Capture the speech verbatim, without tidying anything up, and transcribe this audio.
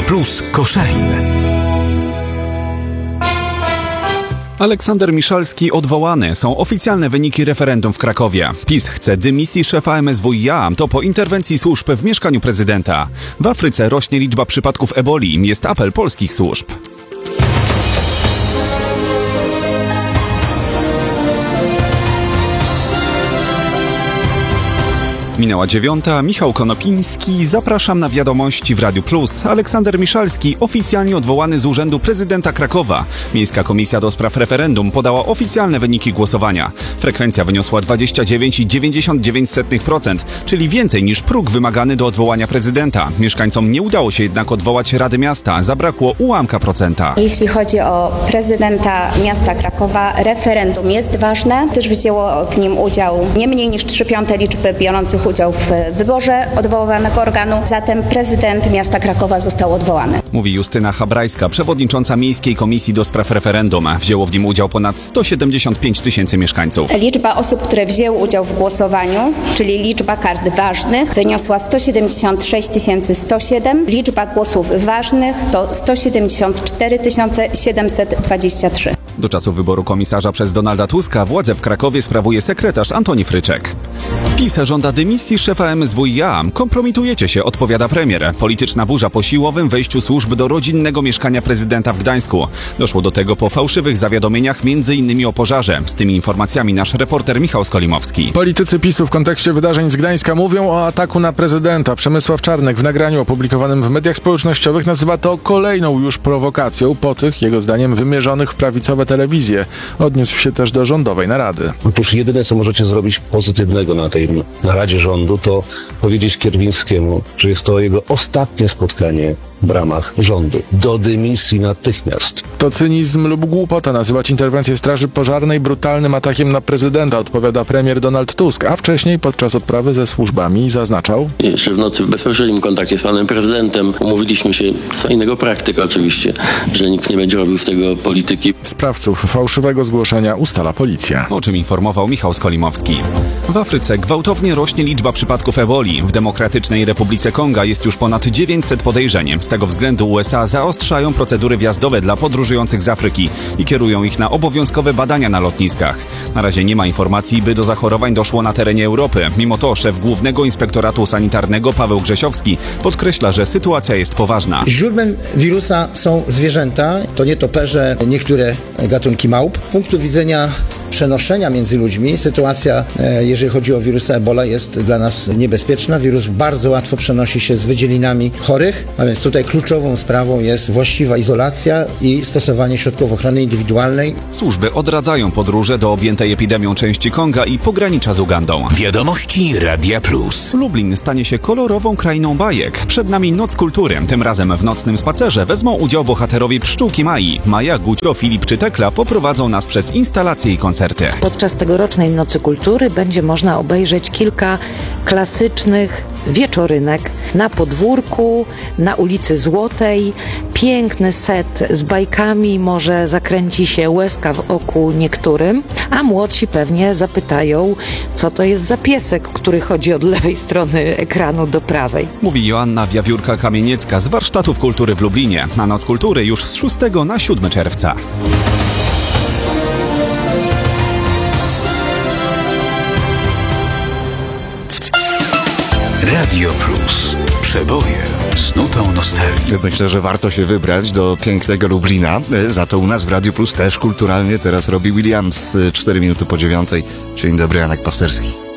Plus Koszalin. Aleksander Miszalski odwołany. Są oficjalne wyniki referendum w Krakowie. PiS chce dymisji szefa M S W i A. To po interwencji służb w mieszkaniu prezydenta. W Afryce rośnie liczba przypadków eboli. Jest apel polskich służb. Minęła dziewiąta. Michał Konopiński. Zapraszam na wiadomości w Radiu Plus. Aleksander Miszalski oficjalnie odwołany z urzędu prezydenta Krakowa. Miejska Komisja do Spraw Referendum podała oficjalne wyniki głosowania. Frekwencja wyniosła dwadzieścia dziewięć przecinek dziewięćdziesiąt dziewięć procent, czyli więcej niż próg wymagany do odwołania prezydenta. Mieszkańcom nie udało się jednak odwołać Rady Miasta. Zabrakło ułamka procenta. Jeśli chodzi o prezydenta miasta Krakowa, referendum jest ważne. Też wzięło w nim udział nie mniej niż trzy piąte liczby biorących udział w wyborze odwoływanego organu, zatem prezydent miasta Krakowa został odwołany. Mówi Justyna Habrajska, przewodnicząca Miejskiej Komisji do Spraw Referendum. Wzięło w nim udział ponad sto siedemdziesiąt pięć tysięcy mieszkańców. Liczba osób, które wzięły udział w głosowaniu, czyli liczba kart ważnych, wyniosła sto siedemdziesiąt sześć tysięcy sto siedem. Liczba głosów ważnych to sto siedemdziesiąt cztery tysiące siedemset dwadzieścia trzy. Do czasu wyboru komisarza przez Donalda Tuska władzę w Krakowie sprawuje sekretarz Antoni Fryczek. PiS żąda dymisji szefa M S W i A. Kompromitujecie się, odpowiada premier. Polityczna burza po siłowym wejściu służb do rodzinnego mieszkania prezydenta w Gdańsku. Doszło do tego po fałszywych zawiadomieniach, między innymi o pożarze. Z tymi informacjami nasz reporter Michał Skolimowski. Politycy PiSu w kontekście wydarzeń z Gdańska mówią o ataku na prezydenta. Przemysław Czarnek w nagraniu opublikowanym w mediach społecznościowych nazywa to kolejną już prowokacją po tych, jego zdaniem, wymierzonych w prawicowe telewizje. Odniósł się też do rządowej narady. Otóż jedyne, co możecie zrobić pozytywnego na tej naradzie rządu, to powiedzieć Kierwińskiemu, że jest to jego ostatnie spotkanie w ramach rządu. Do dymisji natychmiast. To cynizm lub głupota nazywać interwencję Straży Pożarnej brutalnym atakiem na prezydenta, odpowiada premier Donald Tusk, a wcześniej podczas odprawy ze służbami zaznaczał: Jeszcze w nocy w bezpośrednim kontakcie z panem prezydentem umówiliśmy się, co innego praktyka oczywiście, że nikt nie będzie robił z tego polityki. Sprawców fałszywego zgłoszenia ustala policja. O czym informował Michał Skolimowski. W Afryce gwałtownie rośnie liczba przypadków eboli. W Demokratycznej Republice Konga jest już ponad dziewięćset podejrzeń. Z tego względu U S A zaostrzają procedury wjazdowe dla podróżujących z Afryki i kierują ich na obowiązkowe badania na lotniskach. Na razie nie ma informacji, by do zachorowań doszło na terenie Europy. Mimo to szef Głównego Inspektoratu Sanitarnego Paweł Grzesiowski podkreśla, że sytuacja jest poważna. Źródłem wirusa są zwierzęta, to nietoperze, niektóre gatunki małp. Z punktu widzenia przenoszenia między ludźmi sytuacja, jeżeli chodzi o wirusa Ebola, jest dla nas niebezpieczna. Wirus bardzo łatwo przenosi się z wydzielinami chorych, a więc tutaj kluczową sprawą jest właściwa izolacja i stosowanie środków ochrony indywidualnej. Służby odradzają podróże do objętej epidemią części Konga i pogranicza z Ugandą. Wiadomości Radia Plus. Lublin stanie się kolorową krainą bajek. Przed nami Noc Kultury. Tym razem w nocnym spacerze wezmą udział bohaterowie Pszczółki Mai. Maja, Gucio, Filip czy Tekla poprowadzą nas przez instalacje i koncerty. Podczas tegorocznej Nocy Kultury będzie można obejrzeć kilka klasycznych wieczorynek na podwórku, na ulicy Złotej. Piękny set z bajkami, może zakręci się łezka w oku niektórym, a młodsi pewnie zapytają, co to jest za piesek, który chodzi od lewej strony ekranu do prawej. Mówi Joanna Wiawiórka-Kamieniecka z Warsztatów Kultury w Lublinie. Na Noc Kultury już z szóstego na siódmego czerwca. Radio Plus. Przeboje z nutą nostalgii. Myślę, że warto się wybrać do pięknego Lublina. Za to u nas w Radio Plus też kulturalnie teraz robi Williams. cztery minuty po dziewiątej. Dzień dobry, Janek Pasterski.